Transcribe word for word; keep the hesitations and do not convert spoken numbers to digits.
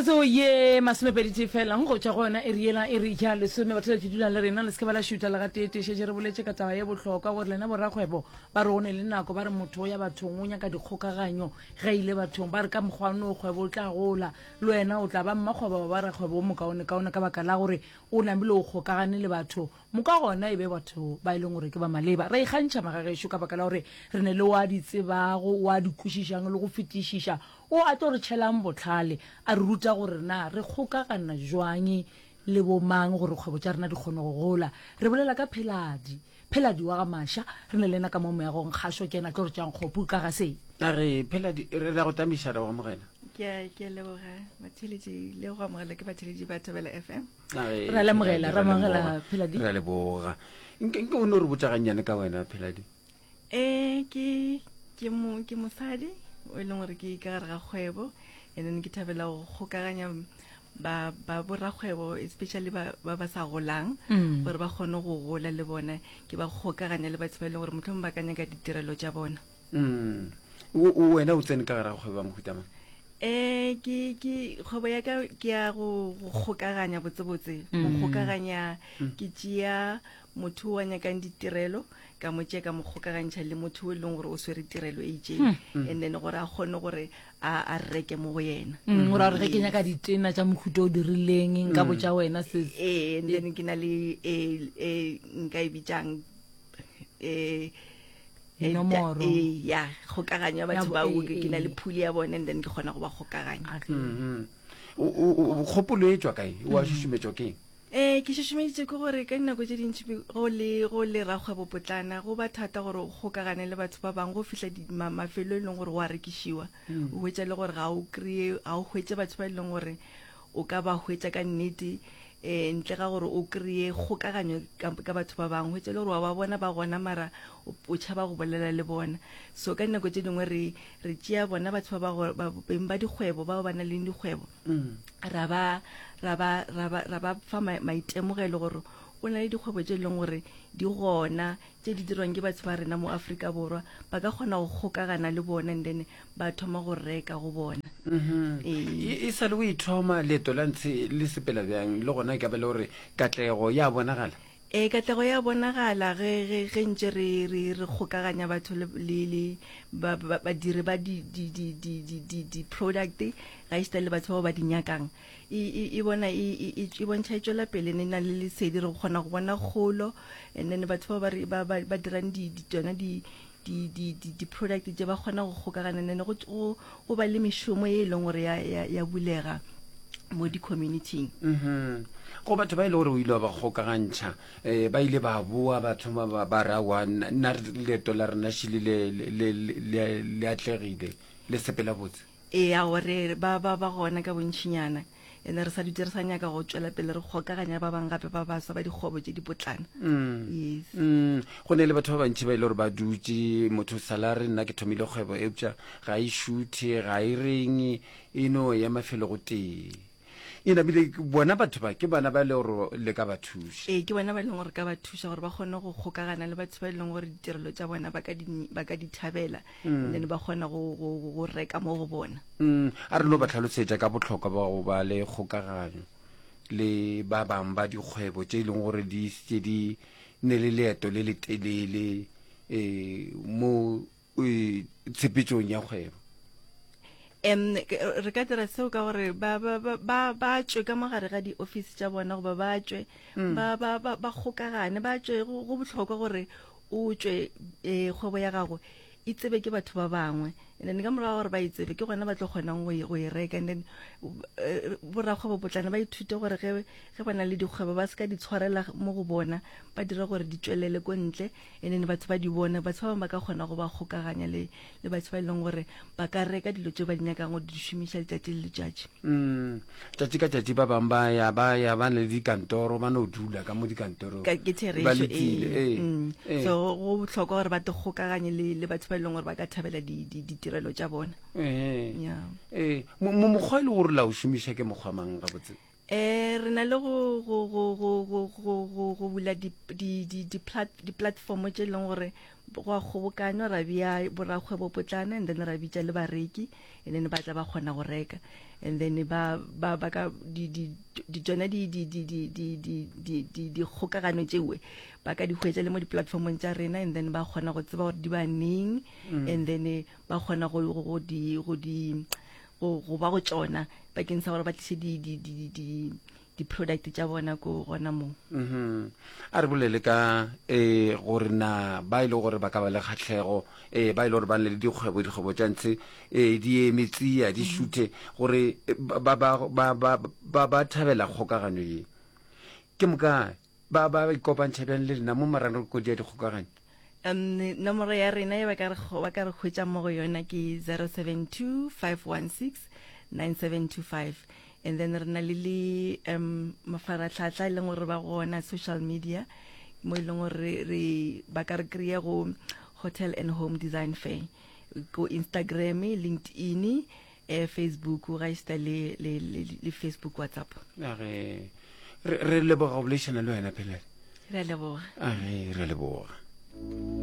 metsotso ye masomepedi fela go tša gona e riela e re ja lesome batho ba dula le rena le se ke ba la šuta le ga tetešetše re boletse ka taba ye bohlokwa gore lena borakgwebo ba re one le nako ba re motho ya bathong o nyaka dikgokaganyo ga ile bathong ba re ka mokgwano kgwebo o tla gola le wena o tla ba mmakgwebo ba rakgwebo o mokaone kaone ka baka la gore o namile o kgokagane le batho moka gona e be batho ba e leng gore ke ba maleba re ikgantšha magagešo ka baka la gore re ne le wa ditsebago wa dikwešišang le go fetišiša o a tlo re tšhelang botlhale a re ruta gore na re kgokagana jwang le bomang gore kgwebo tša rena di kgone go gola re bolela ka Pheladi Pheladi wa ga Masha re ne le ena ka mo moyagong kgašo ke ena tlo re tšang kgopu ka ga se a re Pheladi re ra go tamiša ra go amogela ke ke leboga batheletši le go amogela ke batheletši ba Thobela F M ra lemogela ra amogela Pheladi ra leboga nke o ne re botsaganyane ka wena Pheladi eh ke ke mo ke mosadi o e leng gore ke ka gare ga kgwebo and then ke thabela go kgokaganya ba ba borakgwebo especially ba ba ba sa golang gore ba kgone go gola le bona ke ba kgokaganya le batho ba e leng gore motlhomong ba ka nyaka ditirelo tša bona o wena o tsene ka gare ga kgwebo ba mohutama eh ke ke kgwebo ya ka ke ya go kgokaganya botsebotse go kgokaganya ke tšea motho wa nyakang ditirelo ka mo tšea ka mo kgokagantšha le motho o e leng gore o swere tirelo e itseng and then gore a kgone gore a reke mo go yena gore a re ge ke nyaka ditena tša mohuta o dirileng nka botša wena eh and then ke na le eh nka e bitsang eh nomoro eh ya kgokaganya batho ba o ke na le phuli ya bone and then ke kgona go ba kgokaganya o kgopolo e tswa kae wa šušumetswa keng eh ke šušumeditše ke gore ka dinako tše dintši go le go le rakgwebo potlana go ba thata gore o kgokagane le batho ba bangwe go fihla mafelo e leng gore wa rekišiwa o hwetša le gore ga o kry-e ga o hwetše batho ba e leng gore o ka ba hwetša ka nnete eh ntle ga gore o kry-e kgokaganyo ka batho ba bangwe hwetša le gore wa ba bona ba gona mara o tšhaba go bolela le bona so ka dinako tše dingwe re re tšea bona batho ba beng ba dikgwebo bao ba na leng dikgwebo ra ba ra ba ra ba fa maitemogelo gore o na le dikgwebo tše e leng gore di gona tše di dirwang ke batho ba rena mo Afrika Borwa ba ka kgona go kgokagana le bona and then ba thoma go reka go bona e sa le o ithoma leeto la ntshe le sepela bjang le gona ke ba le gore katlego ya bonagala eh katlego ya bonagala ge ge ge ntse re re re kgokaganya batho le le ba ba dire ba di di di di di di product ga e le batho ba ba di nyakang e bona e e bontsha etsela pele ne na le lesedi re gona go bona kgolo and then batho ba ba ba dirang di tsona di di di di product tse ba gona go kgokagana ne go go ba le mešomo e leng gore ya ya bulega mo di community go batho ba ile gore o ile ba kgokagantšha um ba ile ba boa ba thoma ba rawa nna leeto la rena šile le atlegile le sepela botse ee a gore ba ba ba gona ka bontšhinyana ene re sa di dirisa nyaka go tswela pele re kgokaganya ba bang gape ba baswa ba dikgobo tse di potlana yes go ne le batho ba bantši ba ile gore ba dutse motho salary nna ke thomile kgwebo epša ga e šuthe ga e reng e no ya mafelo go tee e nabile bona batho ba ke bana ba le gore le ka ba thuša ee ke bona ba leng gore ka ba thuša gore ba kgone go kgokagana le batho ba e leng gore ditirelo tša bona ba ka di thabela then ba kgona go reka mo go bona a re no ba tlhalosetša ka bohlokwa ba go ba le kgokaganyo le ba bang ba dikgwebo tše e leng gore di se di ne le leeto le le telele um mo tshepetšong ya kgwebo em re ka dira seo ka gore ba ba ba ba tswe ka mogare ga di office tša bona go ba ba tswe ba ba ba kgokagane ba tswe go bohlokwa gore o tswe kgwebo ya gago e tsebe ke batho ba bangwe and then ka morago gore ba itsebe ke gona ba tlo kgonang go e reka and then borakgwebo potlana ba ithute gore ge ge ba na le dikgwebo ba se ka di tshwarela mo go bona ba dira gore di tswelele ko ntle and then batho ba di bona batho ba bangwe ba ka kgona go ba kgokaganya le le batho ba e leng gore ba ka reka dilo tse ba di nyakang go di šomiša letšatši le letšatši tšatši ka tšatši ba bangwe ba ya ba ya ba le dikantoro ba no dula ka mo dikantorong ke therešo e so go bohlokwa gore ba te kgokaganye le batho ba e leng gore ba ka thabela ditirelo tša bona eh mo mokgwa le gore la o šomiša ke mokgwa mang ga botse eh re na le go go go go go go bula di di di platform tše leng gore go a kgobokano ra bia borakgwebopotlana and then ra bitša le bareki and then ba tla ba kgona go reka and then ba ba ba ka di di di tsona di di di di di di di di di kgokagano tšewe ba ka di hwetša le mo di-platformong tša rena and then ba kgona go tseba gore di ba neng and then ba kgona go go di go di go ba go tsona bakeng sa gore ba tlise di di di di di-product tša bona ko gona mo mhm a re bolele ka eh gore na ba ile gore ba ka ba le kgatlhego eh ba ile gore ba le dikgwebo dikgwebo tša ntse eh di emetsi ya di shute gore ba ba ba ba ba thabela kgokaganyo ye ke moka ba ba ikopantšha bjang le lena mo marang ko dia dikgokaganyo um nomoro ya rena e ba ka re ba ka re hwetša mo go yona ke zero seven two five one six nine seven two five and then re na le le um mafaratlhatlha e leng gore ba gona social media mo e leng gore re ba ka re kry-a go Hotel and Home Design Fair ko Instagram, LinkedIn, eh, Facebook ga ista le le le Facebook, WhatsApp. a re re leboga go bolešana le wena phela Re a leboga. a re re leboga